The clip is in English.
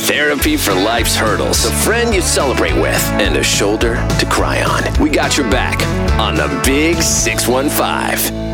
Therapy for life's hurdles. A friend you celebrate with. And a shoulder to cry on. We got your back on the Big 615.